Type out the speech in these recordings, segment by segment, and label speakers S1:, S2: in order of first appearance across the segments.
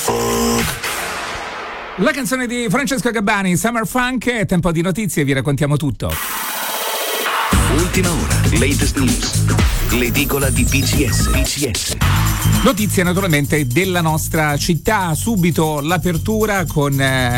S1: La canzone di Francesco Gabbani, Summer Funk, è tempo di notizie, vi raccontiamo tutto.
S2: Ultima ora, latest news, l'edicola di PCS.
S1: Notizie naturalmente della nostra città, subito l'apertura con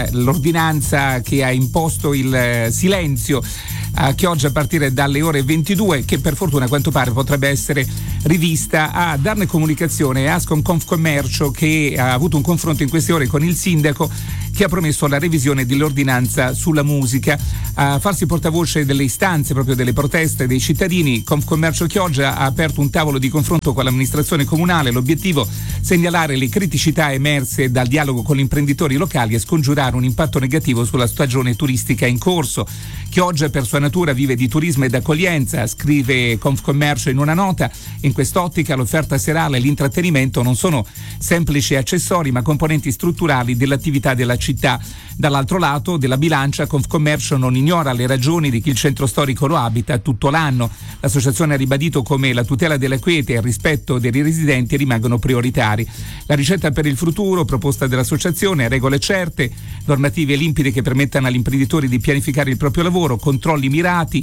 S1: l'ordinanza che ha imposto il silenzio a Chioggia a partire dalle ore 22, che per fortuna a quanto pare potrebbe essere rivista. A darne comunicazione Ascom Confcommercio, che ha avuto un confronto in queste ore con il sindaco, che ha promesso la revisione dell'ordinanza sulla musica. A farsi portavoce delle istanze, proprio delle proteste dei cittadini, Confcommercio Chioggia ha aperto un tavolo di confronto con l'amministrazione comunale. L'obiettivo: segnalare le criticità emerse dal dialogo con gli imprenditori locali e scongiurare un impatto negativo sulla stagione turistica in corso. Chioggia per sua natura vive di turismo ed accoglienza, scrive Confcommercio in una nota. In quest'ottica l'offerta serale e l'intrattenimento non sono semplici accessori, ma componenti strutturali dell'attività della città. Dall'altro lato della bilancia, Confcommercio non ignora le ragioni di chi il centro storico lo abita tutto l'anno. L'associazione ha ribadito come la tutela della quiete e il rispetto dei residenti rimangono prioritari. La ricetta per il futuro proposta dall'associazione: regole certe, normative limpide che permettano agli imprenditori di pianificare il proprio lavoro, controlli mirati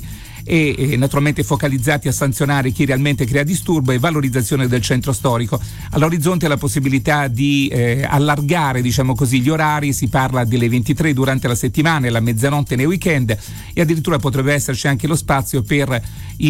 S1: e naturalmente focalizzati a sanzionare chi realmente crea disturbo, e valorizzazione del centro storico. All'orizzonte la possibilità di allargare, diciamo così, gli orari. Si parla delle 23 durante la settimana e la mezzanotte nei weekend, e addirittura potrebbe esserci anche lo spazio per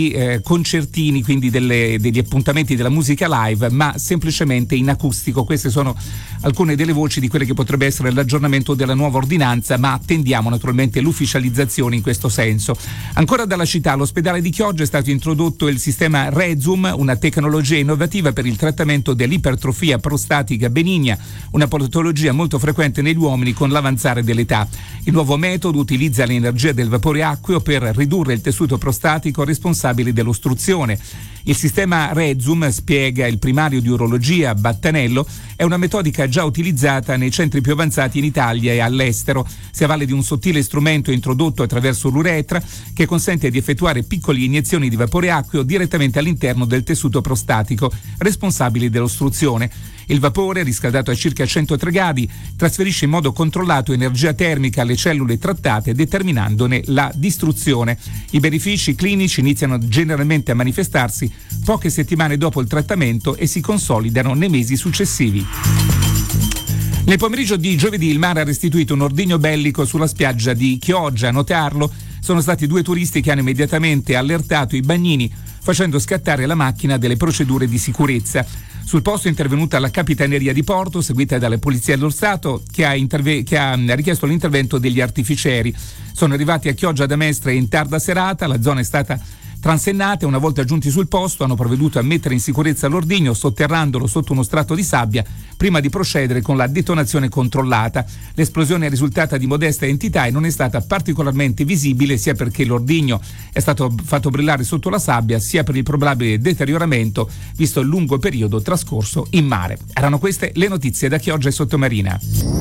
S1: i concertini, quindi degli appuntamenti della musica live, ma semplicemente in acustico. Queste sono alcune delle voci di quelle che potrebbe essere l'aggiornamento della nuova ordinanza, ma attendiamo naturalmente l'ufficializzazione in questo senso. Ancora dalla città, all'ospedale di Chioggia è stato introdotto il sistema Rezum, una tecnologia innovativa per il trattamento dell'ipertrofia prostatica benigna, una patologia molto frequente negli uomini con l'avanzare dell'età. Il nuovo metodo utilizza l'energia del vapore acqueo per ridurre il tessuto prostatico responsabile dell'ostruzione. Il sistema Rezum, spiega il primario di urologia Battanello, è una metodica già utilizzata nei centri più avanzati in Italia e all'estero. Si avvale di un sottile strumento introdotto attraverso l'uretra che consente di effettuare piccole iniezioni di vapore acqueo direttamente all'interno del tessuto prostatico, responsabile dell'ostruzione. Il vapore, riscaldato a circa 103 gradi, trasferisce in modo controllato energia termica alle cellule trattate, determinandone la distruzione. I benefici clinici iniziano generalmente a manifestarsi poche settimane dopo il trattamento e si consolidano nei mesi successivi. Nel pomeriggio di giovedì il mare ha restituito un ordigno bellico sulla spiaggia di Chioggia. A notarlo sono stati 2 turisti che hanno immediatamente allertato i bagnini, facendo scattare la macchina delle procedure di sicurezza. Sul posto è intervenuta la Capitaneria di Porto, seguita dalla Polizia dello Stato, che ha richiesto l'intervento degli artificieri. Sono arrivati a Chioggia da Mestre in tarda serata, la zona è stata transennata e una volta giunti sul posto hanno provveduto a mettere in sicurezza l'ordigno sotterrandolo sotto uno strato di sabbia prima di procedere con la detonazione controllata. L'esplosione è risultata di modesta entità e non è stata particolarmente visibile, sia perché l'ordigno è stato fatto brillare sotto la sabbia, sia per il probabile deterioramento visto il lungo periodo trascorso in mare. Erano queste le notizie da Chioggia e Sottomarina.